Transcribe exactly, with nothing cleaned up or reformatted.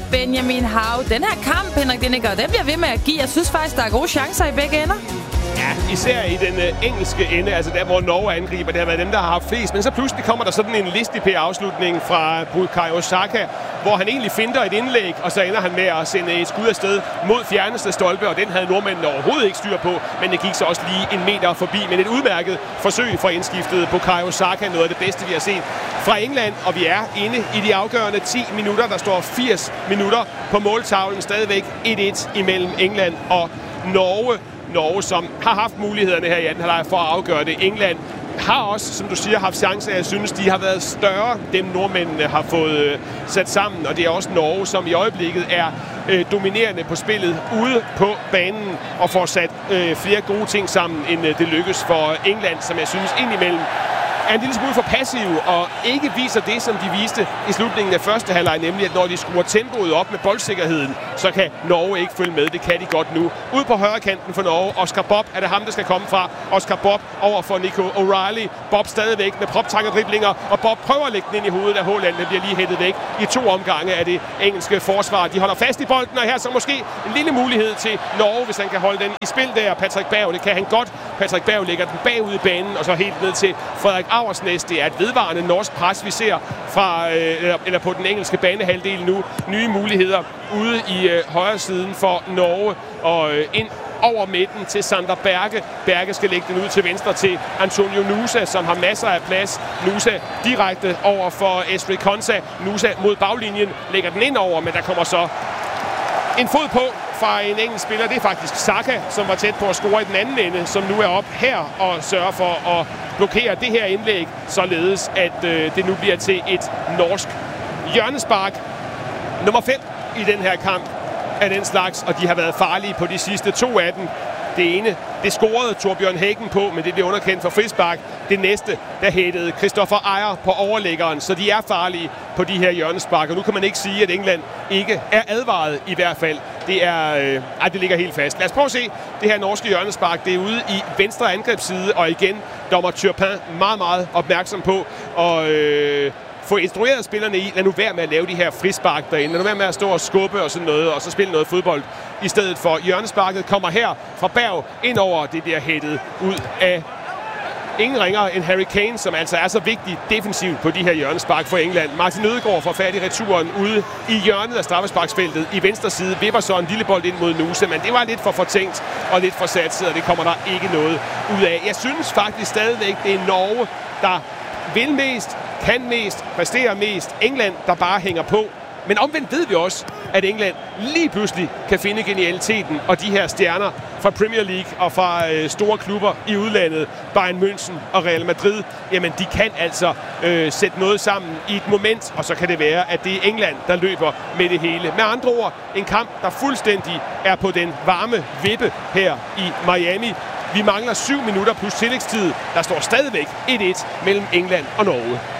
Benjamin Hav. Den her kamp, Henrik Dæneker, den bliver ved med at give. Jeg synes faktisk, der er gode chancer i begge ender. Ja, især i den øh, engelske ende, altså der, hvor Norge angriber. Det har været dem, der har haft flest. Men så pludselig kommer der sådan en listig-afslutning fra Bukayo Saka, hvor han egentlig finder et indlæg, og så ender han med at sende et skud afsted mod fjerneste stolpe, og den havde nordmændene overhovedet ikke styr på, men det gik så også lige en meter forbi. Men et udmærket forsøg fra indskiftet Bukayo Saka, noget af det bedste, vi har set fra England, og vi er inde i de afgørende ti minutter. Der står firs minutter på måltavlen, stadigvæk et et imellem England og Norge. Norge, som har haft mulighederne her i anden halvleg for at afgøre det. England har også, som du siger, haft chancer. Jeg synes, de har været større, dem nordmændene har fået øh, sat sammen. Og det er også Norge, som i øjeblikket er øh, dominerende på spillet ude på banen og får sat øh, flere gode ting sammen, end øh, det lykkes for England, som jeg synes indimellem er en lille smule for passiv og ikke viser det, som de viste i slutningen af første halvleg, nemlig at når de skruer tempoet op med boldsikkerheden, så kan Norge ikke følge med. Det kan de godt nu. Ude på højrekanten for Norge, Oscar Bob er det ham, der skal komme fra. Oscar Bob over for Nico O'Reilly. Bob stadigvæk med proptanger-driblinger, og Bob prøver at lægge den ind i hovedet af Haaland. Den bliver lige hættet væk i to omgange af det engelske forsvar. De holder fast i bolden, og her så måske en lille mulighed til Norge, hvis han kan holde den i spil der. Patrick Berg, det kan han godt. Patrick Berg lægger den bagud i banen, og så helt ned til Frederik Auersnæs. Det er et vedvarende norsk pres, vi ser fra, øh, eller, eller på den engelske banehalvdel nu. Nye muligheder ude i øh, højre siden for Norge, og øh, ind over midten til Sander Berge. Berge skal lægge den ud til venstre til Antonio Nusa, som har masser af plads. Nusa direkte over for Esri Konsa. Nusa mod baglinjen lægger den ind over, men der kommer så en fod på fra en engelsk spiller. Det er faktisk Saka, som var tæt på at score i den anden ende, som nu er op her og sørger for at blokere det her indlæg, således at øh, det nu bliver til et norsk hjørnespark. Nummer fem i den her kamp af den slags, og de har været farlige på de sidste to af dem. Det ene, det scorede Torbjørn Hækken på, men det blev underkendt for frispark. Det næste, der hættede Christopher Ejer på overlæggeren, så de er farlige på de her hjørnespark. Og nu kan man ikke sige, at England ikke er advaret i hvert fald. Det er, øh, ej, det ligger helt fast. Lad os prøve at se det her norske hjørnespark. Det er ude i venstre angrebsside, og igen dommer Turpin meget, meget opmærksom på. Og øh, få instrueret spillerne i, lad nu være med at lave de her frispark derinde. Lad nu være med at stå og skubbe og sådan noget, og så spille noget fodbold i stedet for. Hjørnesparket kommer her fra Berg ind over det der hættet ud af ingen ringere end Harry Kane, som altså er så vigtig defensivt på de her hjørnespark for England. Martin Ødegaard får fat i returen ude i hjørnet af straffesparksfeltet i venstre side. Vipper så en lille bold ind mod Nusa, men det var lidt for fortænkt og lidt for satset, og det kommer der ikke noget ud af. Jeg synes faktisk stadigvæk, det er Norge, der vil mest, kan mest, præsterer mest. England, der bare hænger på. Men omvendt ved vi også, at England lige pludselig kan finde genialiteten, og de her stjerner fra Premier League og fra øh, store klubber i udlandet, Bayern München og Real Madrid, jamen de kan altså øh, sætte noget sammen i et moment, og så kan det være, at det er England, der løber med det hele. Med andre ord, en kamp, der fuldstændig er på den varme vippe her i Miami. Vi mangler syv minutter plus tillægstid. Der står stadigvæk et et mellem England og Norge.